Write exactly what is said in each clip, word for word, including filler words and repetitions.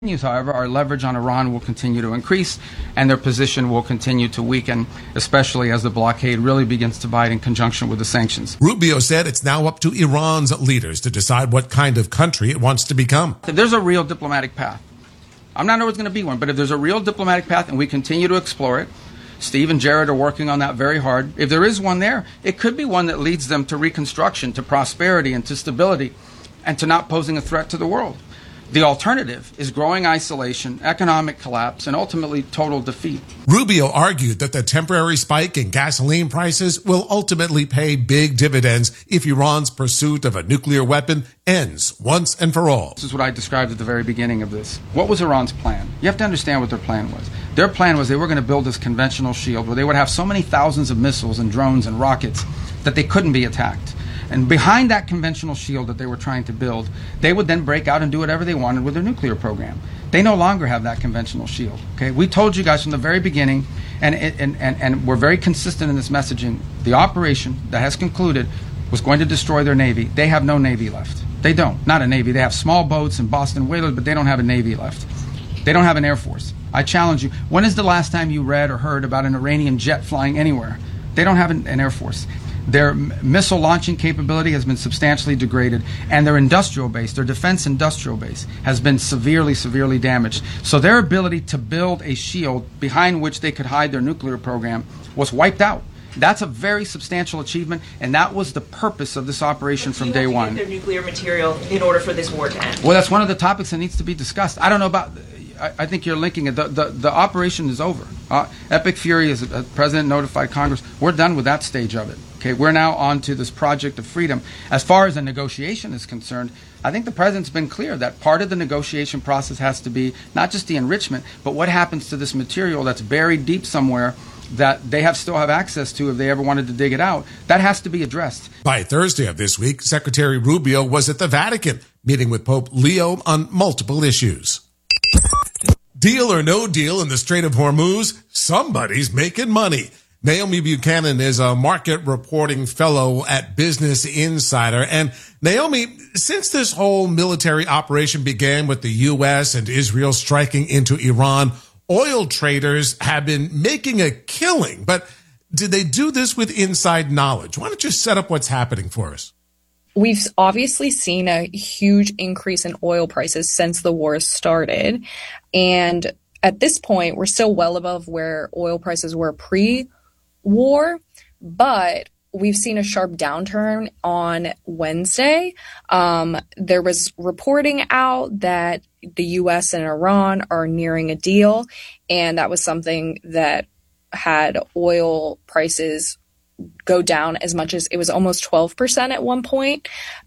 However, our leverage on Iran will continue to increase and their position will continue to weaken, especially as the blockade really begins to bite in conjunction with the sanctions. Rubio said it's now up to Iran's leaders to decide what kind of country it wants to become. If there's a real diplomatic path, I'm not sure it's going to be one, but if there's a real diplomatic path and we continue to explore it, Steve and Jared are working on that very hard. If there is one there, it could be one that leads them to reconstruction, to prosperity, and to stability, and to not posing a threat to the world. The alternative is growing isolation, economic collapse, and ultimately total defeat. Rubio argued that the temporary spike in gasoline prices will ultimately pay big dividends if Iran's pursuit of a nuclear weapon ends once and for all. This is what I described at the very beginning of this. What was Iran's plan? You have to understand what their plan was. Their plan was they were going to build this conventional shield where they would have so many thousands of missiles and drones and rockets that they couldn't be attacked. And behind that conventional shield that they were trying to build, they would then break out and do whatever they wanted with their nuclear program. They no longer have that conventional shield. Okay, we told you guys from the very beginning, and, and, and, and we're very consistent in this messaging, the operation that has concluded was going to destroy their Navy. They have no Navy left. They don't. Not a Navy. They have small boats and Boston whalers, but they don't have a Navy left. They don't have an Air Force. I challenge you. When is the last time you read or heard about an Iranian jet flying anywhere? They don't have an, an Air Force. Their missile launching capability has been substantially degraded, and their industrial base, their defense industrial base, has been severely, severely damaged. So their ability to build a shield behind which they could hide their nuclear program was wiped out. That's a very substantial achievement, and that was the purpose of this operation from day one. Their nuclear material in order for this war to end. Well, that's one of the topics that needs to be discussed. I don't know about. I, I think you're linking it. The the, the operation is over. Uh, Epic Fury, as the president notified Congress, we're done with that stage of it. Okay, we're now on to this project of freedom. As far as the negotiation is concerned, I think the president's been clear that part of the negotiation process has to be not just the enrichment, but what happens to this material that's buried deep somewhere that they have still have access to if they ever wanted to dig it out. That has to be addressed. By Thursday of this week, Secretary Rubio was at the Vatican, meeting with Pope Leo on multiple issues. Deal or no deal in the Strait of Hormuz, somebody's making money. Naomi Buchanan is a market reporting fellow at Business Insider. And Naomi, since this whole military operation began with the U S and Israel striking into Iran, oil traders have been making a killing. But did they do this with inside knowledge? Why don't you set up what's happening for us? We've obviously seen a huge increase in oil prices since the war started. And at this point, we're still well above where oil prices were pre war, but we've seen a sharp downturn on Wednesday. Um, there was reporting out that the U S and Iran are nearing a deal, and that was something that had oil prices go down as much as it was almost twelve percent at one point.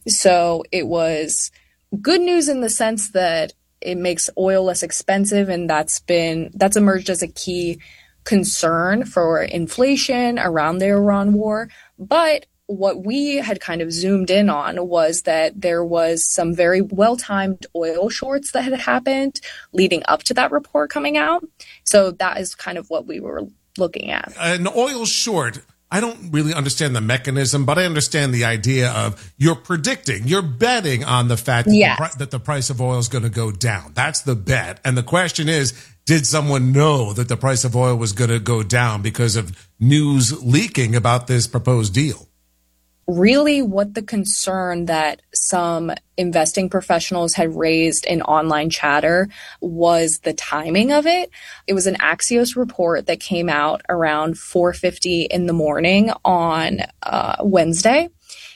So it was good news in the sense that it makes oil less expensive, and that's been that's emerged as a key concern for inflation around the Iran war. But what we had kind of zoomed in on was that there was some very well-timed oil shorts that had happened leading up to that report coming out. So that is kind of what we were looking at. An oil short, I don't really understand the mechanism, but I understand the idea of you're predicting, you're betting on the fact that, yes. the, pri- that the price of oil is going to go down. That's the bet. And the question is, did someone know that the price of oil was going to go down because of news leaking about this proposed deal? Really, what the concern that some investing professionals had raised in online chatter was the timing of it. It was an Axios report that came out around four fifty in the morning on uh, Wednesday.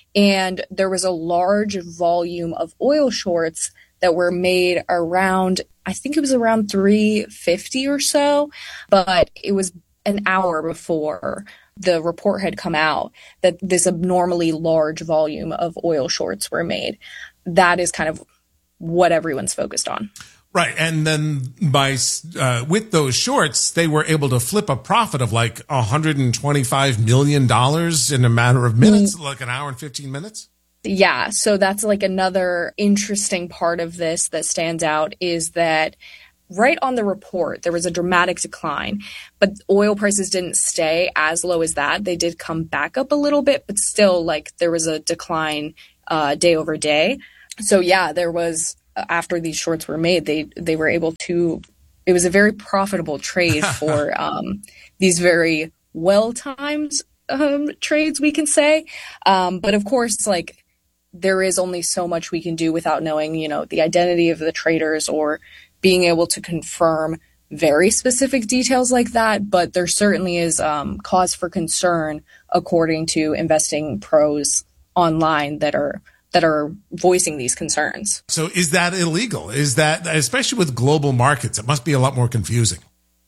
And there was a large volume of oil shorts that were made around, I think it was around three fifty or so, but it was an hour before the report had come out that this abnormally large volume of oil shorts were made. That is kind of what everyone's focused on. Right. And then by uh, with those shorts, they were able to flip a profit of like one hundred twenty-five million dollars in a matter of minutes, mm. like an hour and fifteen minutes. Yeah. So that's like another interesting part of this that stands out is that right on the report, there was a dramatic decline, but oil prices didn't stay as low as that. They did come back up a little bit, but still like there was a decline uh, day over day. So yeah, there was after these shorts were made, they they were able to. It was a very profitable trade for um, these very well-timed um, trades, we can say. Um, but of course, like there is only so much we can do without knowing, you know, the identity of the traders or being able to confirm very specific details like that. But there certainly is um, cause for concern, according to investing pros online that are that are voicing these concerns. So is that illegal? Is that, especially with global markets, it must be a lot more confusing.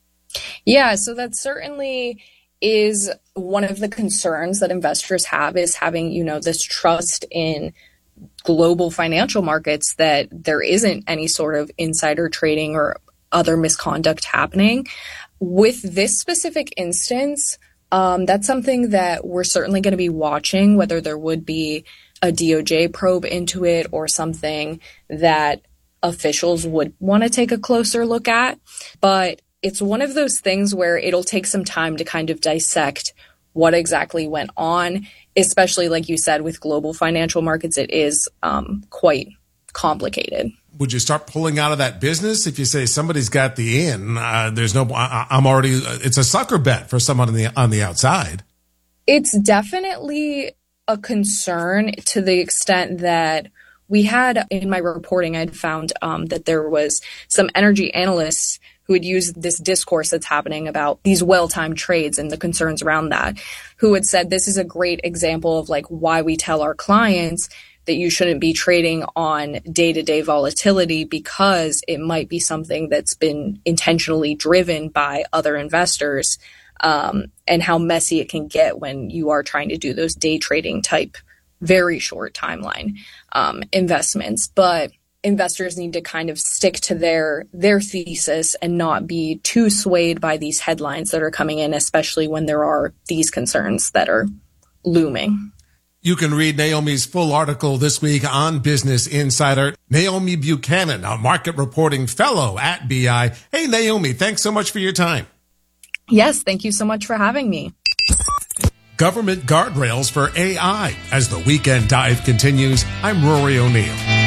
Yeah, so that certainly is one of the concerns that investors have, is having, you know, this trust in global financial markets that there isn't any sort of insider trading or other misconduct happening. With this specific instance, um, that's something that we're certainly going to be watching, whether there would be a D O J probe into it or something that officials would want to take a closer look at. But it's one of those things where it'll take some time to kind of dissect what exactly went on, especially like you said, with global financial markets, it is um, quite complicated. Would you start pulling out of that business if you say somebody's got the in? Uh, there's no, I, I'm already. It's a sucker bet for someone on the on the outside. It's definitely a concern to the extent that we had in my reporting, I'd found um, that there was some energy analysts who had used this discourse that's happening about these well-timed trades and the concerns around that, who had said this is a great example of like why we tell our clients that you shouldn't be trading on day-to-day volatility, because it might be something that's been intentionally driven by other investors. Um, and how messy it can get when you are trying to do those day trading type, very short timeline um, investments. But investors need to kind of stick to their their thesis and not be too swayed by these headlines that are coming in, especially when there are these concerns that are looming. You can read Naomi's full article this week on Business Insider. Naomi Buchanan, a market reporting fellow at B I. Hey, Naomi, thanks so much for your time. Yes, thank you so much for having me. Government guardrails for A I. As the weekend dive continues, I'm Rory O'Neill.